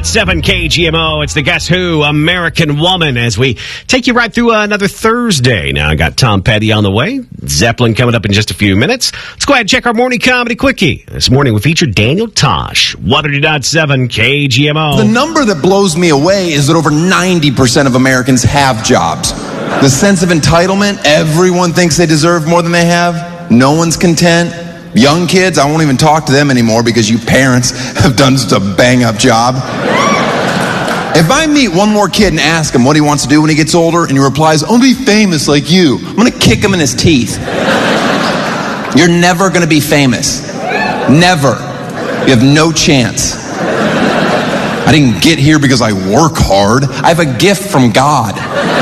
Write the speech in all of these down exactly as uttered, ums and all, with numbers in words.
point seven K G M O. It's the Guess Who American Woman as we take you right through uh, another Thursday. Now, I got Tom Petty on the way. Zeppelin coming up in just a few minutes. Let's go ahead and check our morning comedy quickie. This morning we feature Daniel Tosh. one hundred point seven K G M O. The number that blows me away is that over ninety percent of Americans have jobs. The sense of entitlement, everyone thinks they deserve more than they have. No one's content. Young kids, I won't even talk to them anymore because you parents have done such a bang-up job. If I meet one more kid and ask him what he wants to do when he gets older, and he replies, I want to be famous like you, I'm going to kick him in his teeth. You're never going to be famous. Never. You have no chance. I didn't get here because I work hard. I have a gift from God.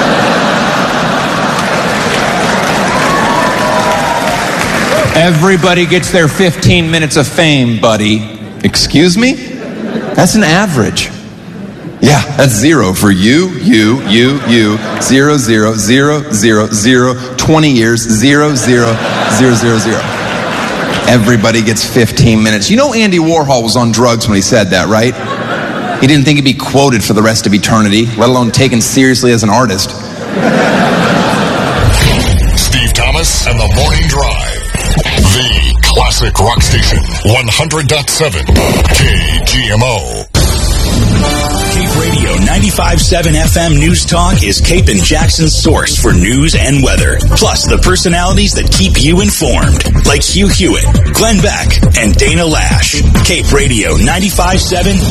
Everybody gets their fifteen minutes of fame, buddy. Excuse me? That's an average. Yeah, that's zero for you, you, you, you. Zero, zero, zero, zero, zero. twenty years, zero, zero, zero, zero, zero. Everybody gets fifteen minutes. You know Andy Warhol was on drugs when he said that, right? He didn't think he'd be quoted for the rest of eternity, let alone taken seriously as an artist. Steve Thomas and the Morning Drive. The classic rock station, one hundred point seven K G M O. Cape Radio ninety-five point seven F M News Talk is Cape and Jackson's source for news and weather. Plus the personalities that keep you informed, like Hugh Hewitt, Glenn Beck, and Dana Lash. Cape Radio ninety-five point seven